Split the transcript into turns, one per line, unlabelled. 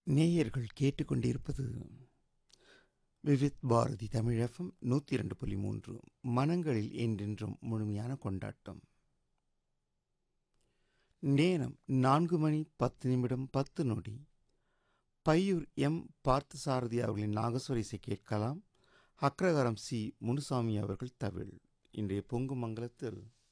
நேயர்கள் கேட்டுக்கொண்டிருப்பது விவித் பாரதி தமிழ் எஃப்எம் 102.3 மனங்களில் என்றென்றும் முழுமையான கொண்டாட்டம். நேரம் 4:10 பையூர் எம் பார்த்தசாரதி அவர்களின் நாகஸ்வர இசை கேட்கலாம். அக்ரகாரம் சி முனுசாமி அவர்கள் தவில். இன்றைய பொங்கு மங்கலத்தில்